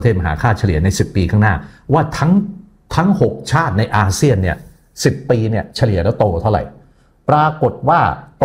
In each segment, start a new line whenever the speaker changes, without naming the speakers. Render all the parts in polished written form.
ประเทศมหาค่าเฉลี่ยใน10ปีข้างหน้าว่าทั้ง6ชาติในอาเซียนเนี่ย10ปีเนี่ยเฉลี่ยแล้วโตเท่าไหร่ปรากฏว่าโต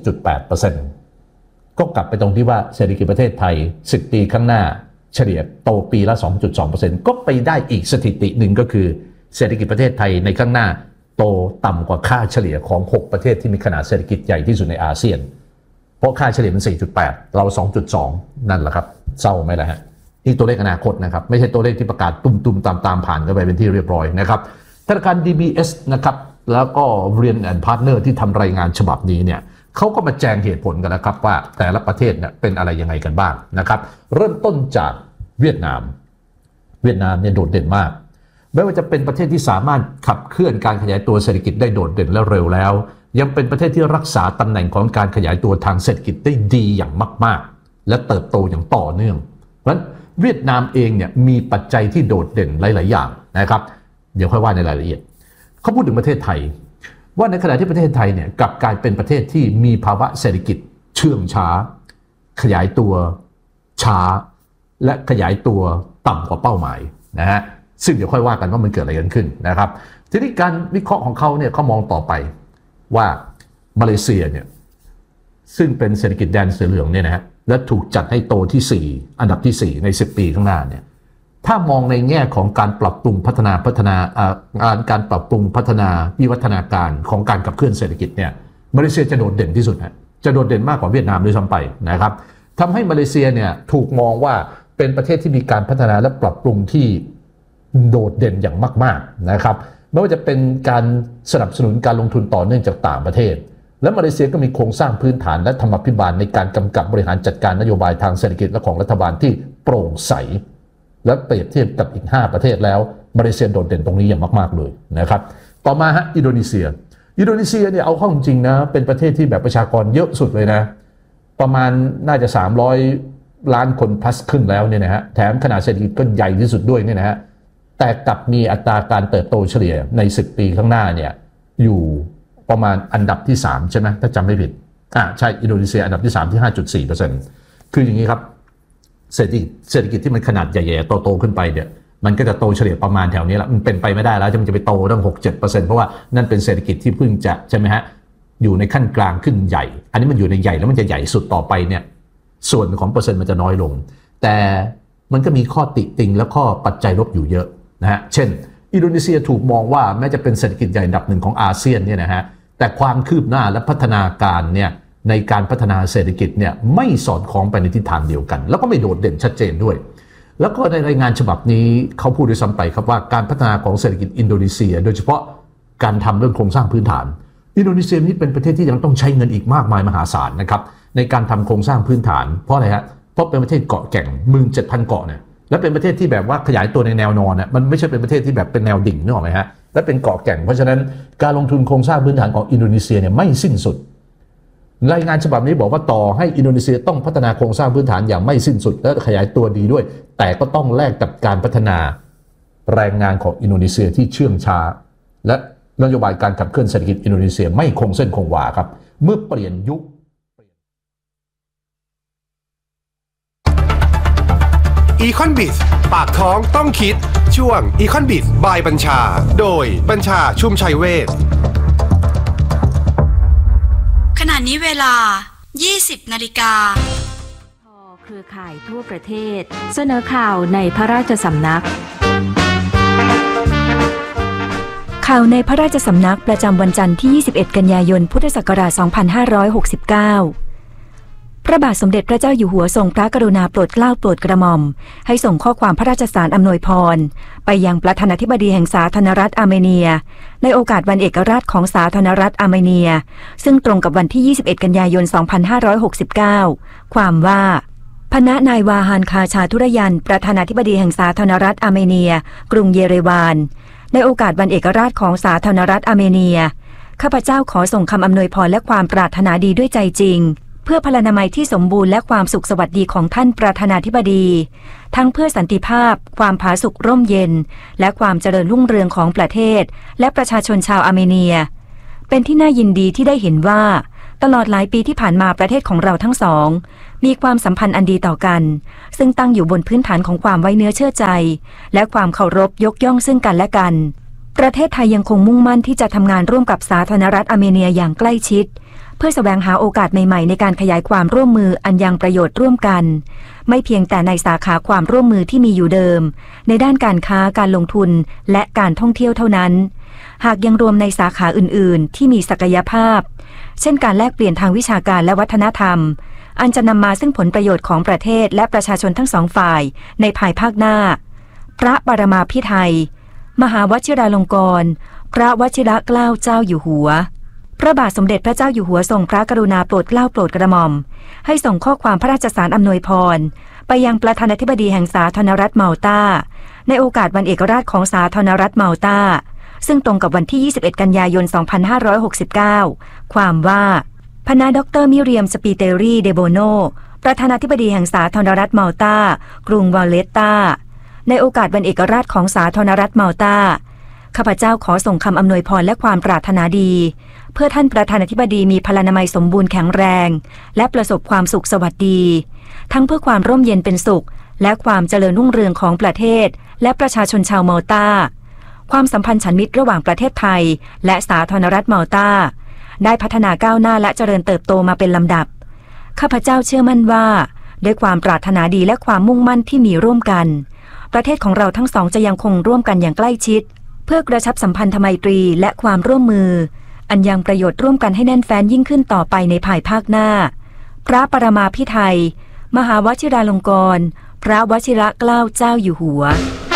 4.8% ก็กลับไปตรงที่ว่าเศรษฐกิจประเทศไทย10ปีข้างหน้าเฉลี่ยโตปีละ 2.2% ก็ไปได้อีกสถิติหนึ่งก็คือเศรษฐกิจประเทศไทยในข้างหน้าโตต่ำกว่าค่าเฉลี่ยของ6ประเทศที่มีขนาดเศรษฐกิจใหญ่ที่สุดในอาเซียนเพราะค่าเฉลี่ยมัน 4.8 เรา 2.2 นั่นแหละครับเศร้าไหมล่ะฮะนี่ตัวเลขอนาคตนะครับไม่ใช่ตัวเลขที่ประกาศตุ้มๆตามผ่านกันไปเป็นที่เรียบร้อยนะครับธนาคาร DBS นะครับแล้วก็ Vriend & Partner ที่ทำรายงานฉบับนี้เนี่ยเขาก็มาแจงเหตุผลกันนะครับว่าแต่ละประเทศเนี่ยเป็นอะไรยังไงกันบ้างนะครับเริ่มต้นจากเวียดนามเนี่ยโดดเด่นมากไม่ว่าจะเป็นประเทศที่สามารถขับเคลื่อนการขยายตัวเศรษฐกิจได้โดดเด่นและเร็วแล้วยังเป็นประเทศที่รักษาตำแหน่งของการขยายตัวทางเศรษฐกิจได้ดีอย่างมากๆและเติบโตอย่างต่อเนื่องเพราะฉะนั้นเวียดนามเองเนี่ยมีปัจจัยที่โดดเด่นหลายๆอย่างนะครับเดี๋ยวค่อยว่าในรายละเอียดเขาพูดถึงประเทศไทยว่าในขณะที่ประเทศไทยเนี่ยกลับกลายเป็นประเทศที่มีภาวะเศรษฐกิจเชื่องช้าขยายตัวช้าและขยายตัวต่ำกว่าเป้าหมายนะฮะซึ่งเดี๋ยวค่อยว่ากันว่ามันเกิดอะไรกันขึ้นนะครับทีนี้การวิเคราะห์ของเขาเนี่ยเขามองต่อไปว่ามาเลเซียเนี่ยซึ่งเป็นเศรษฐกิจแดนเสือเหลืองเนี่ยนะฮะและถูกจัดให้โตที่4อันดับที่4ใน10ปีข้างหน้าเนี่ยถ้ามองในแง่ของการปรับปรุงพัฒนาการปรับปรุงพัฒนาวิวัฒนาการของการขับเคลื่อนเศรษฐกิจเนี่ยมาเลเซียจะโดดเด่นที่สุดฮะจะโดดเด่นมากกว่าเวียดนามด้วยซ้ำไปนะครับทำให้มาเลเซียเนี่ยถูกมองว่าเป็นประเทศที่มีการพัฒนาและปรับปรุงที่โดดเด่นอย่างมากๆนะครับไม่ว่าจะเป็นการสนับสนุนการลงทุนต่อเนื่องจากต่างประเทศและมาเลเซียก็มีโครงสร้างพื้นฐานและธรรมาภิบาลในการกำกับบริหารจัดการนโยบายทางเศรษฐกิจและของรัฐบาลที่โปร่งใสและเปรียบเทียบกับอีก5ประเทศแล้วมาเลเซียโดดเด่นตรงนี้อย่างมากๆเลยนะครับต่อมาฮะอินโดนีเซียเนี่ยเอาเข้าจริงนะเป็นประเทศที่แบบประชากรเยอะสุดเลยนะประมาณน่าจะ300ล้านคนพลัสขึ้นแล้วเนี่ยนะฮะแถมขนาดเศรษฐกิจก็ใหญ่ที่สุดด้วยเนี่ยนะฮะแต่กลับมีอัตราการเติบโตเฉลี่ยใน10ปีข้างหน้าเนี่ยอยู่ประมาณอันดับที่3ใช่ไหมถ้าจำไม่ผิดใช่อินโดนีเซียอันดับที่3ที่ 5.4% คืออย่างนี้ครับเศรษฐกิจที่มันขนาดใหญ่ๆโตขึ้นไปเนี่ยมันก็จะโตเฉลี่ยประมาณแถวนี้แหละมันเป็นไปไม่ได้แล้วมันจะไปโตตั้ง 6-7% เพราะว่านั่นเป็นเศรษฐกิจที่เพิ่งจะใช่ไหมฮะอยู่ในขั้นกลางขึ้นใหญ่อันนี้มันอยู่ในใหญ่แล้วมันจะใหญ่สุดต่อไปเนี่ยส่วนของเปอร์เซ็นต์มันจะน้อยลงแต่มันก็มีข้อติติงและข้อปัจจัยลบอยู่เยอะนะฮะเช่นอินโดนีเซียถูกมองว่าแม้จะเป็นเศรษฐกิจใหญ่อันดับ1ของอาเซียนเนี่ยนะฮะแต่ความคืบหน้าและพัฒนาการเนี่ยในการพัฒนาเศรษฐกิจเนี่ยไม่สอดคล้องไปในทิศทางเดียวกันแล้วก็ไม่โดดเด่นชัดเจนด้วยแล้วก็ในรายงานฉบับนี้เขาพูดด้วยซ้ำไปครับว่าการพัฒนาของเศรษฐกิจอินโดนีเซียโดยเฉพาะการทำเรื่องโครงสร้างพื้นฐานอินโดนีเซียนี้เป็นประเทศที่ยังต้องใช้เงินอีกมากมายมหาศาลนะครับในการทำโครงสร้างพื้นฐานเพราะอะไรฮะเพราะเป็นประเทศเกาะแก่ง 17,000 เกาะเนี่ยและเป็นประเทศที่แบบว่าขยายตัวในแนวนอนน่ะมันไม่ใช่เป็นประเทศที่แบบเป็นแนวดิ่งนึกออกไหมฮะและเป็นเกาะแก่งเพราะฉะนั้นการลงทุนโครงสร้างพื้นฐานของอินโดนีเซียเนี่ยไม่สิ้นสุดรายงานฉบับนี้บอกว่าต่อให้อินโดนีเซียต้องพัฒนาโครงสร้างพื้นฐานอย่างไม่สิ้นสุดและขยายตัวดีด้วยแต่ก็ต้องแลกกับการพัฒนาแรงงานของอินโดนีเซียที่เชื่องช้าและนโยบายการขับเคลื่อนเศรษฐกิจอินโดนีเซียไม่คงเส้นคงวาครับเมื่อเปลี่ยนยุค
อีคอนบิสปากท้องต้องคิดช่วงอีคอนบิสบายบัญชาโดยบัญชาชุ่มชัยเวช
ขณะนี้เวลา 20 นาฬิกา
เครือข่ายทั่วประเทศเสนอข่าวในพระราชสำนักข่าวในพระราชสำนักประจำวันจันทร์ที่ 21 กันยายน พุทธศักราช 2569พระบาทสมเด็จพระเจ้าอยู่หัวทรงพระกรุณาโปรดเกล้าโปรดกระหม่อมให้ส่งข้อความพระราชสารอำนวยพรไปยังประธานาธิบดีแห่งสาธารณรัฐอาร์เมเนียในโอกาสวันเอกราชของสาธารณรัฐอาร์เมเนียซึ่งตรงกับวันที่ 21 กันยายน 2569 ความว่าพณะนายวาฮานคาชาธุรยันประธานาธิบดีแห่งสาธารณรัฐอาร์เมเนียกรุงเยเรวานในโอกาสวันเอกราชของสาธารณรัฐอาร์เมเนียข้าพเจ้าขอส่งคำอำนวยพรและความปรารถนาดีด้วยใจจริงเพื่อพลานามัยที่สมบูรณ์และความสุขสวัสดีของท่านประธานาธิบดีทั้งเพื่อสันติภาพความผาสุกร่มเย็นและความเจริญรุ่งเรืองของประเทศและประชาชนชาวอาร์เมเนียเป็นที่น่ายินดีที่ได้เห็นว่าตลอดหลายปีที่ผ่านมาประเทศของเราทั้งสองมีความสัมพันธ์อันดีต่อกันซึ่งตั้งอยู่บนพื้นฐานของความไว้เนื้อเชื่อใจและความเคารพยกย่องซึ่งกันและกันประเทศไทยยังคงมุ่งมั่นที่จะทำงานร่วมกับสาธารณรัฐอาร์เมเนียอย่างใกล้ชิดเพื่อแสวงหาโอกาสใหม่ๆในการขยายความร่วมมืออันยังประโยชน์ร่วมกันไม่เพียงแต่ในสาขาความร่วมมือที่มีอยู่เดิมในด้านการค้าการลงทุนและการท่องเที่ยวเท่านั้นหากยังรวมในสาขาอื่นๆที่มีศักยภาพเช่นการแลกเปลี่ยนทางวิชาการและวัฒนธรรมอันจะนำมาซึ่งผลประโยชน์ของประเทศและประชาชนทั้งสองฝ่ายในภายภาคหน้าพระปรมาภิไธยมหาวชิราลงกรณ์พระวชิรเกล้าเจ้าอยู่หัวพระบาทสมเด็จพระเจ้าอยู่หัวทรงพระกรุณาโปรดเกล้าโปรดกระหม่อมให้ส่งข้อความพระราชสารอำนวยพรไปยังประธานาธิบดีแห่งสาธารณรัฐมัลตาในโอกาสวันเอกราชของสาธารณรัฐมัลตาซึ่งตรงกับวันที่ 21 กันยายน 2569 ความว่าพณะดร.มิเรียม สปีเตรีเดโบโนประธานาธิบดีแห่งสาธารณรัฐมัลตากรุงวาเลตตาในโอกาสวันเอกราชของสาธารณรัฐมัลตาข้าพเจ้าขอส่งคำอำนวยพรและความปรารถนาดีเพื่อท่านประธานาธิบดีมีพลานามัยสมบูรณ์แข็งแรงและประสบความสุขสวัสดีทั้งเพื่อความร่มเย็นเป็นสุขและความเจริญรุ่งเรืองของประเทศและประชาชนชาวมัลตาความสัมพันธ์ฉันมิตรระหว่างประเทศไทยและสาธารณรัฐมัลตาได้พัฒนาก้าวหน้าและเจริญเติบโตมาเป็นลำดับข้าพเจ้าเชื่อมั่นว่าด้วยความปรารถนาดีและความมุ่งมั่นที่มีร่วมกันประเทศของเราทั้งสองจะยังคงร่วมกันอย่างใกล้ชิดเพื่อกระชับสัมพันธไมตรีและความร่วมมืออันยังประโยชน์ร่วมกันให้แน่นแฟ้นยิ่งขึ้นต่อไปในภายภาคหน้าพระปรมาภิไธยมหาวชิราลงกรณ์พระวชิรเกล้าเจ้าอยู่หัว